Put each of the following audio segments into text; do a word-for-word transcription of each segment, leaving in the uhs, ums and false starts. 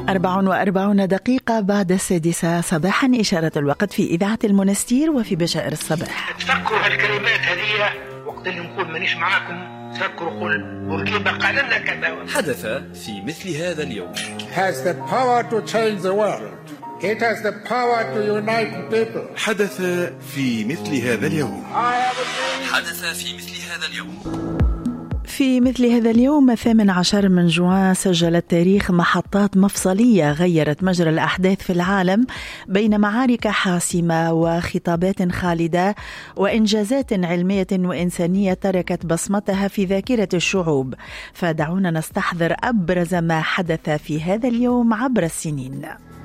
أربع وأربعون دقيقة بعد السادسة صباحا، إشارة الوقت في إذاعة المنستير وفي بشائر الصباح. تفكروا هالكلمات هذه وقت اللي نقول مانيش معاكم، تفكروا قول بورقيبة قال لنا كذا. حدث في مثل هذا اليوم. has the power to change the world. It has the power to unite people. حدث في مثل هذا اليوم. حدث في مثل هذا اليوم. في مثل هذا اليوم الثامن عشر من جوان سجل التاريخ محطات مفصلية غيرت مجرى الأحداث في العالم بين معارك حاسمة وخطابات خالدة وإنجازات علمية وإنسانية تركت بصمتها في ذاكرة الشعوب. فدعونا نستحضر أبرز ما حدث في هذا اليوم عبر السنين.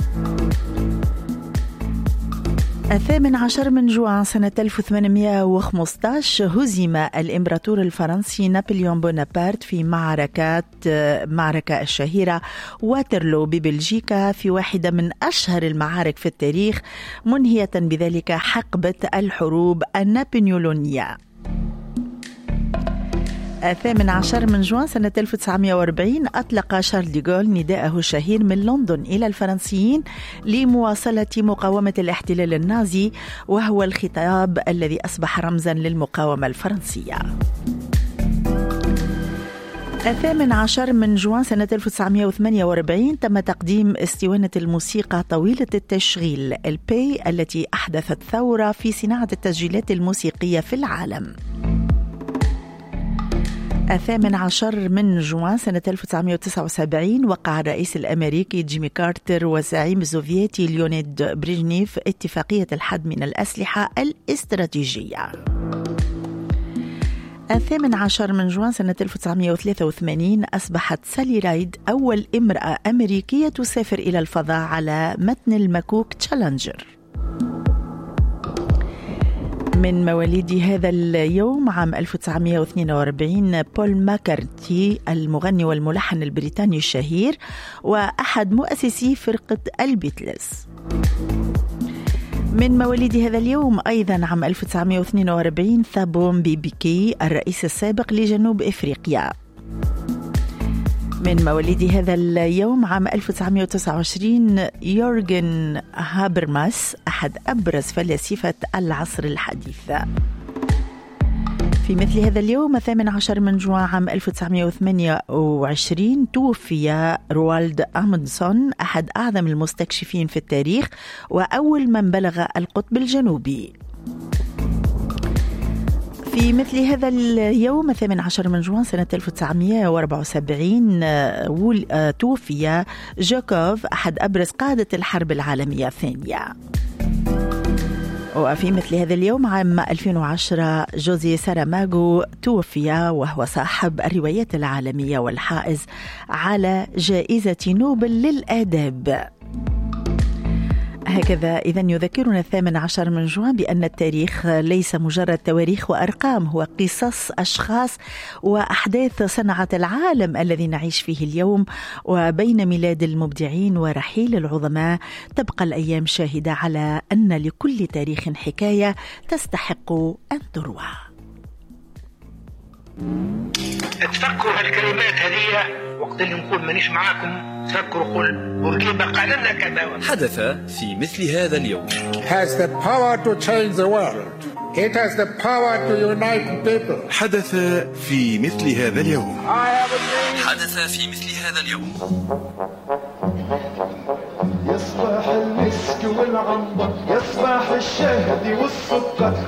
الثامن عشر من جوان سنة ألف وثمانمائة وخمسة عشر هزم الإمبراطور الفرنسي نابليون بونابرت في معركة معركة الشهيرة واترلو ببلجيكا في واحدة من أشهر المعارك في التاريخ، منهية بذلك حقبة الحروب النابليونية. الثامن عشر من جوان سنة ألف وتسعمائة وأربعين أطلق شارل دي غول نداءه الشهير من لندن إلى الفرنسيين لمواصلة مقاومة الاحتلال النازي، وهو الخطاب الذي أصبح رمزا للمقاومة الفرنسية. الثامن عشر من جوان سنة ألف وتسعمائة وثمانية وأربعين تم تقديم اسطوانة الموسيقى طويلة التشغيل البي التي أحدثت ثورة في صناعة التسجيلات الموسيقية في العالم. الثامن عشر من جوان سنة ألف وتسعمائة وتسعة وسبعين وقع الرئيس الأمريكي جيمي كارتر والزعيم السوفيتي ليونيد بريجنيف اتفاقية الحد من الأسلحة الاستراتيجية. الثامن عشر من جوان سنة ألف وتسعمائة وثلاثة وثمانين أصبحت سالي رايد أول امرأة أمريكية تسافر إلى الفضاء على متن المكوك تشالنجر. من مواليد هذا اليوم عام ألف وتسعمائة واثنين وأربعين بول ماكارتي المغني والملحن البريطاني الشهير وأحد مؤسسي فرقة البيتلز. من مواليد هذا اليوم أيضا عام ألف وتسعمائة واثنين وأربعين ثابو مبيكي الرئيس السابق لجنوب إفريقيا. من مواليد هذا اليوم عام ألف وتسعمائة وتسعة وعشرين يورغن هابرماس أحد أبرز فلاسفة العصر الحديث. في مثل هذا اليوم الثامن عشر من جوان عام ألف وتسعمائة وثمانية وعشرين توفي روالد أموندسون أحد أعظم المستكشفين في التاريخ وأول من بلغ القطب الجنوبي. في مثل هذا اليوم الثامن عشر من جوان سنة ألف وتسعمائة وأربعة وسبعين توفي جاكوف أحد أبرز قادة الحرب العالمية الثانية. وفي مثل هذا اليوم عام ألفين وعشرة جوزي ساراماغو توفي وهو صاحب الروايات العالمية والحائز على جائزة نوبل للآداب. هكذا إذن يذكرنا الثامن عشر من جوان بأن التاريخ ليس مجرد تواريخ وأرقام، هو قصص أشخاص وأحداث صنعت العالم الذي نعيش فيه اليوم. وبين ميلاد المبدعين ورحيل العظماء تبقى الأيام شاهدة على أن لكل تاريخ حكاية تستحق أن تروى. تفكروا هالكلمات هذه وقت اللي نقول مانيش معاكم، تفكروا قول بورقيبة قال لنا كذا. حدث في مثل هذا اليوم. has the power to change the world. It has the power to unite people. حدث في مثل هذا اليوم. حدث في مثل هذا اليوم. يصبح المسك والعنبر، يصبح الشهد والسكر،